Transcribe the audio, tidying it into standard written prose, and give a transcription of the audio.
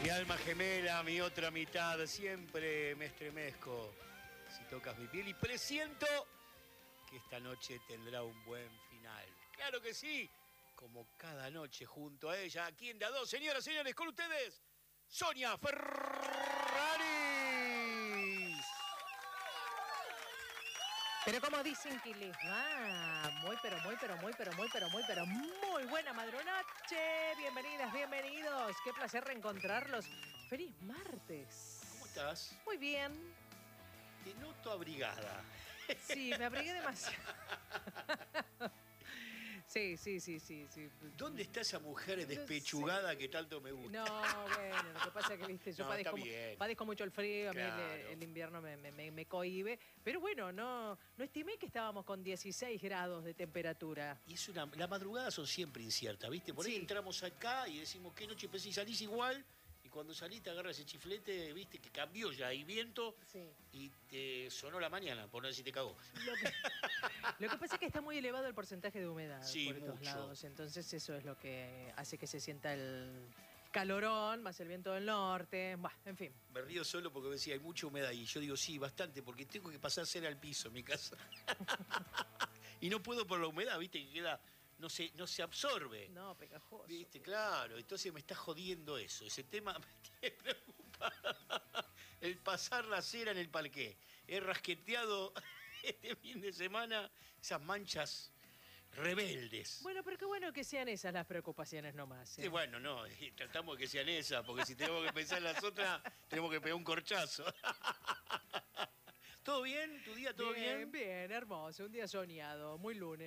Mi alma gemela, mi otra mitad, siempre me estremezco si tocas mi piel y presiento que esta noche tendrá un buen final. ¡Claro que sí! Como cada noche junto a ella, aquí en De A Dos, señoras y señores, con ustedes, Sonia Ferrari. Pero como dicen que les va, muy buena madrunoche. Bienvenidas, bienvenidos. Qué placer reencontrarlos. Feliz martes. ¿Cómo estás? Muy bien. Te noto abrigada. Sí, me abrigué demasiado. Sí. ¿Dónde está esa mujer despechugada que tanto me gusta? No, bueno, lo que pasa es que, viste, yo No, padezco mucho el frío, a mí Claro. el invierno me cohíbe. Pero bueno, no estimé que estábamos con 16 grados de temperatura. Y las madrugadas son siempre inciertas, ¿viste? Por ahí Sí. entramos acá y decimos, ¿qué noche? Pues si salís igual, y cuando salís te agarra ese chiflete, ¿viste? Que cambió ya, hay viento, Sí. y te sonó la mañana, por no decir te cagó. Lo que pasa es que está muy elevado el porcentaje de humedad Sí, por estos mucho. lados. Entonces eso es lo que hace que se sienta el calorón, más el viento del norte. Bah, en fin. Me río solo porque me decía, hay mucha humedad, y yo digo, sí, bastante, porque tengo que pasar cera al piso en mi casa. Y no puedo por la humedad, ¿viste? Que queda, no se absorbe. No, pegajoso. ¿Viste? Claro, entonces me está jodiendo eso. Ese tema me tiene preocupado. El pasar la cera en el parqué. He rasqueteado este fin de semana esas manchas rebeldes. Bueno, pero qué bueno que sean esas las preocupaciones nomás. Y bueno, no, tratamos de que sean esas, porque si tenemos que pensar en las otras, tenemos que pegar un corchazo. ¿Todo bien? ¿Tu día todo bien? Bien, hermoso. Un día soñado, muy lunes.